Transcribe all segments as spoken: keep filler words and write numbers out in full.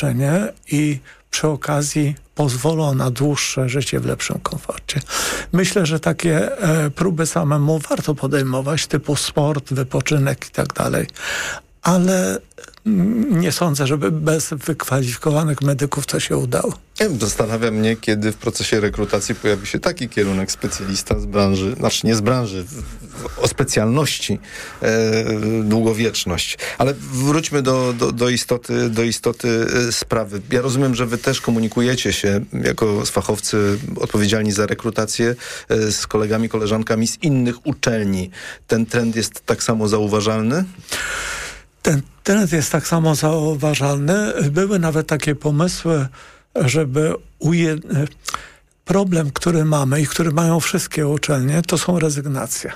doświadczenie i przy okazji pozwolą na dłuższe życie w lepszym komforcie. Myślę, że takie e, próby samemu warto podejmować, typu sport, wypoczynek i tak dalej, ale nie sądzę, żeby bez wykwalifikowanych medyków to się udało. Zastanawia mnie, kiedy w procesie rekrutacji pojawi się taki kierunek specjalista z branży, znaczy nie z branży, o specjalności e, długowieczność. Ale wróćmy do, do, do, istoty, do istoty sprawy. Ja rozumiem, że wy też komunikujecie się jako fachowcy odpowiedzialni za rekrutację e, z kolegami, koleżankami z innych uczelni. Ten trend jest tak samo zauważalny? Ten trend jest tak samo zauważalny. Były nawet takie pomysły, żeby uje... problem, który mamy i który mają wszystkie uczelnie, to są rezygnacje.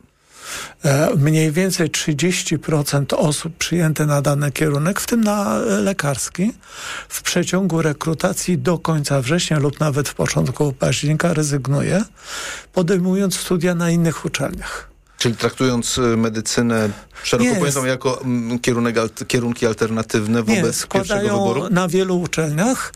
Mniej więcej trzydzieści procent osób przyjęte na dany kierunek, w tym na lekarski, w przeciągu rekrutacji do końca września lub nawet w początku października rezygnuje, podejmując studia na innych uczelniach. Czyli traktując medycynę szeroko pojętą jako m, kierunek, alt, kierunki alternatywne wobec Nie, składają pierwszego wyboru? Na wielu uczelniach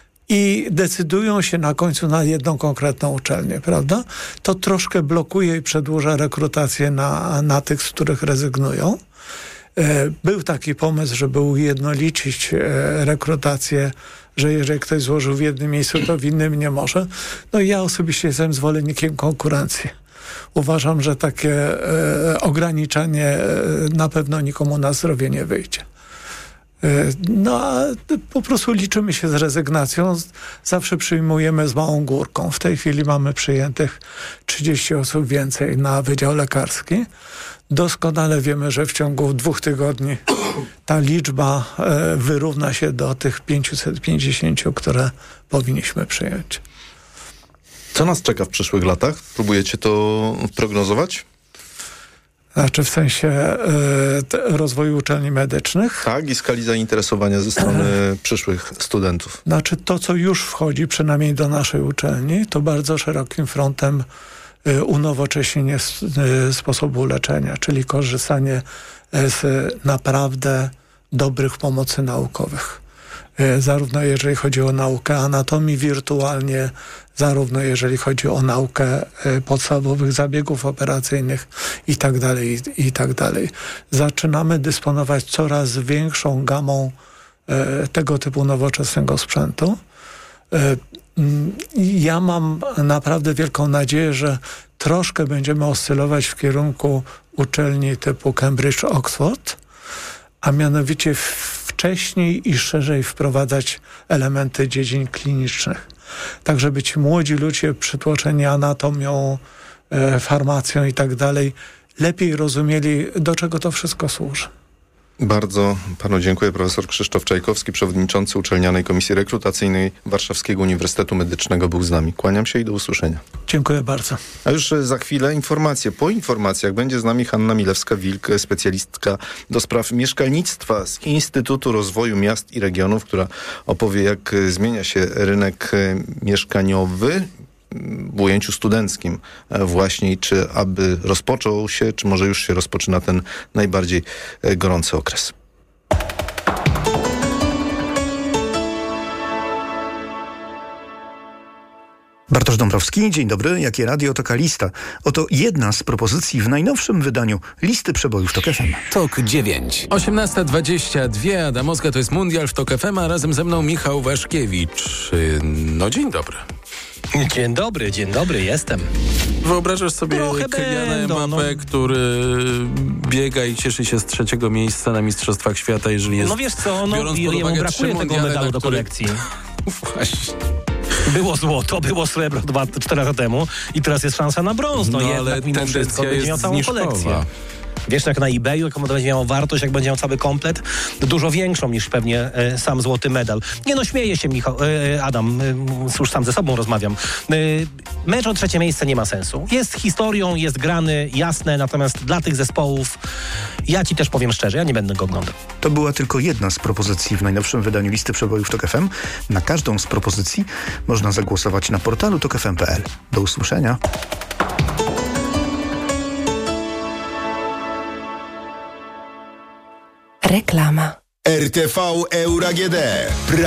i decydują się na końcu na jedną konkretną uczelnię, prawda? To troszkę blokuje i przedłuża rekrutację na, na tych, z których rezygnują. E, był taki pomysł, żeby ujednolicić e, rekrutację, że jeżeli ktoś złożył w jednym miejscu, to w innym nie może. No i ja osobiście jestem zwolennikiem konkurencji. Uważam, że takie e, ograniczenie e, na pewno nikomu na zdrowie nie wyjdzie. E, no a po prostu liczymy się z rezygnacją. Zawsze przyjmujemy z małą górką. W tej chwili mamy przyjętych trzydzieści osób więcej na Wydział Lekarski. Doskonale wiemy, że w ciągu dwóch tygodni ta liczba e, wyrówna się do tych pięćset pięćdziesiąt, które powinniśmy przyjąć. Co nas czeka w przyszłych latach? Próbujecie to prognozować? Znaczy w sensie y, te, rozwoju uczelni medycznych? Tak, i skali zainteresowania ze strony przyszłych studentów. Znaczy to, co już wchodzi, przynajmniej do naszej uczelni, to bardzo szerokim frontem y, unowocześnienie s, y, sposobu leczenia, czyli korzystanie y, z naprawdę dobrych pomocy naukowych. Y, zarówno jeżeli chodzi o naukę anatomii wirtualnie, zarówno jeżeli chodzi o naukę y, podstawowych zabiegów operacyjnych i tak dalej, i, i tak dalej. Zaczynamy dysponować coraz większą gamą y, tego typu nowoczesnego sprzętu. Y, y, ja mam naprawdę wielką nadzieję, że troszkę będziemy oscylować w kierunku uczelni typu Cambridge, Oxford, a mianowicie wcześniej i szerzej wprowadzać elementy dziedzin klinicznych. Tak, żeby ci młodzi ludzie przytłoczeni anatomią, e, farmacją i tak dalej, lepiej rozumieli, do czego to wszystko służy. Bardzo panu dziękuję. Profesor Krzysztof Czajkowski, przewodniczący Uczelnianej Komisji Rekrutacyjnej Warszawskiego Uniwersytetu Medycznego, był z nami. Kłaniam się i do usłyszenia. Dziękuję bardzo. A już za chwilę informacje. Po informacjach będzie z nami Hanna Milewska-Wilk, specjalistka do spraw mieszkalnictwa z Instytutu Rozwoju Miast i Regionów, która opowie, jak zmienia się rynek mieszkaniowy w ujęciu studenckim właśnie i czy aby rozpoczął się, czy może już się rozpoczyna ten najbardziej gorący okres. Bartosz Dąbrowski, dzień dobry. Jakie radio, taka lista. Oto jedna z propozycji w najnowszym wydaniu listy przebojów Tok F M. Tok dziewięć. osiemnasta dwadzieścia dwa, Adamowska, to jest Mundial w Tok F M, a razem ze mną Michał Waszkiewicz. No dzień dobry. Dzień dobry, dzień dobry, jestem. Wyobrażasz sobie Kyliana Mbappé, no. który biega i cieszy się z trzeciego miejsca na Mistrzostwach Świata, jeżeli jest... No wiesz co, no, biorąc pod jemu uwagę brakuje tego mundiale, medalu do który... kolekcji. Właśnie. Było złoto, było srebro dwa, cztery lata temu i teraz jest szansa na brąz. No, no jednak ale mimo wszystko będzie miał całą zniżkowa. kolekcję. Wiesz, jak na eBayu, jaką to będzie miało wartość, jak będzie miał cały komplet, dużo większą niż pewnie e, sam złoty medal. Nie no, śmieję się, Michał, e, Adam, e, już sam ze sobą rozmawiam. E, mecz o trzecie miejsce nie ma sensu. Jest historią, jest grany, jasne, natomiast dla tych zespołów, ja ci też powiem szczerze, ja nie będę go oglądał. To była tylko jedna z propozycji w najnowszym wydaniu listy przebojów Tok F M. Na każdą z propozycji można zagłosować na portalu tok f m kropka p l. Do usłyszenia. Reklama. R T V Euro A G D.